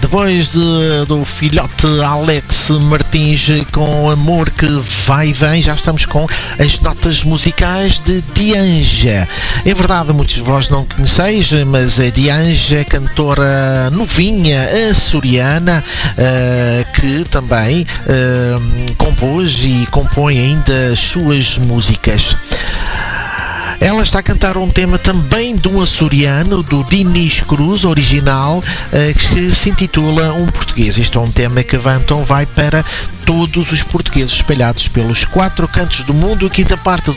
Depois do filhote Alex Martins com Amor que Vai e Vem, já estamos com as notas musicais de Dianja. É verdade, muitos de vós não conheceis, mas a Dianja é cantora novinha açoriana, que também compôs e compõe ainda as suas músicas. Ela está a cantar um tema também de um açoriano, do Dinis Cruz, original, que se intitula Um Português. Este é um tema que vai para todos os portugueses espalhados pelos 4 cantos do mundo, quinta parte